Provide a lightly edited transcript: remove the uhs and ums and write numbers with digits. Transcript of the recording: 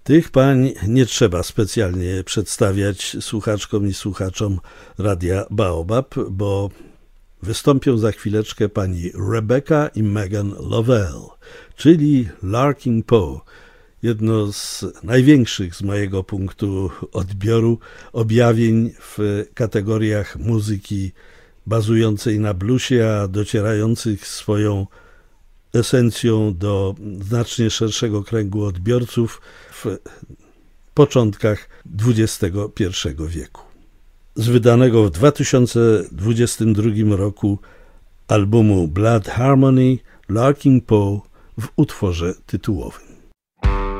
Tych pań nie trzeba specjalnie przedstawiać słuchaczkom i słuchaczom Radia Baobab, bo wystąpią za chwileczkę pani Rebecca i Megan Lovell, czyli Larking Poe. Jedno z największych z mojego punktu odbioru objawień w kategoriach muzyki bazującej na bluesie, a docierających swoją esencją do znacznie szerszego kręgu odbiorców w początkach XXI wieku. Z wydanego w 2022 roku albumu Blood Harmony Larking Poe w utworze tytułowym.